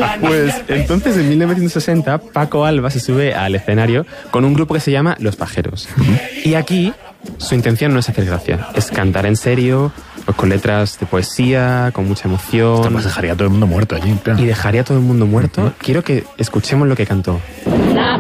Pues entonces en 1960 Paco Alba se sube al escenario con un grupo que se llama Los Pajeros. Y aquí su intención no es hacer gracia, es cantar en serio, pues con letras de poesía, con mucha emoción. Pues dejaría a todo el mundo muerto allí. Claro. Y dejaría a todo el mundo muerto. Quiero que escuchemos lo que cantó.